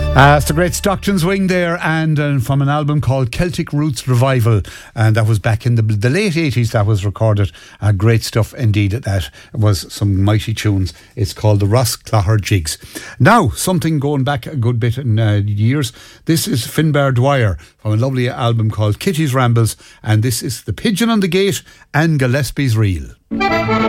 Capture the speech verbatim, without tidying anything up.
Uh, it's the great Stockton's Wing there, and uh, from an album called Celtic Roots Revival, and that was back in the, the late eighties that was recorded. Uh, great stuff indeed. That was some mighty tunes. It's called the Ross Clogher Jigs. Now, something going back a good bit in uh, years. This is Finbar Dwyer from a lovely album called Kitty's Rambles, and this is The Pigeon on the Gate and Gillespie's Reel.